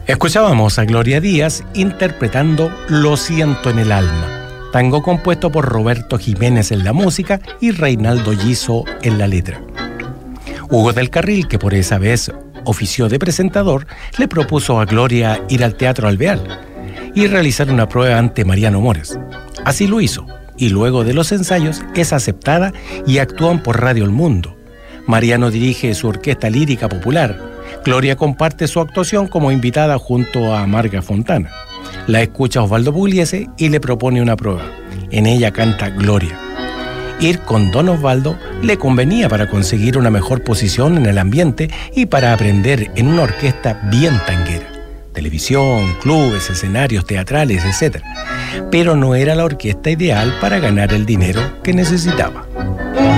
Escuchábamos a Gloria Díaz interpretando Lo siento en el alma, tango compuesto por Roberto Jiménez en la música y Reinaldo Yizo en la letra. Hugo del Carril, que por esa vez ofició de presentador, le propuso a Gloria ir al Teatro Alvear y realizar una prueba ante Mariano Mores. Así lo hizo, y luego de los ensayos es aceptada y actúan por Radio El Mundo. Mariano dirige su orquesta lírica popular. Gloria comparte su actuación como invitada junto a Marga Fontana. La escucha Osvaldo Pugliese y le propone una prueba. En ella canta Gloria. Ir con don Osvaldo le convenía para conseguir una mejor posición en el ambiente y para aprender en una orquesta bien tanguera. Televisión, clubes, escenarios teatrales, etc. Pero no era la orquesta ideal para ganar el dinero que necesitaba.